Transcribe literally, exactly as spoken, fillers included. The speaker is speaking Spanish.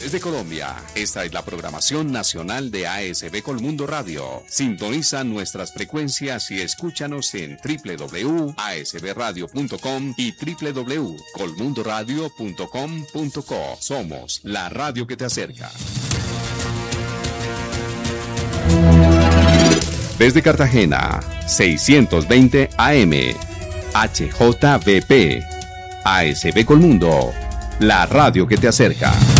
Desde Colombia, esta es la programación nacional de A S B Colmundo Radio. Sintoniza nuestras frecuencias y escúchanos en doble u doble u doble u punto a s b radio punto com y doble u doble u doble u punto colmundo radio punto com punto co. Somos la radio que te acerca. Desde Cartagena, seiscientos veinte A M, H J V P, A S B Colmundo, la radio que te acerca.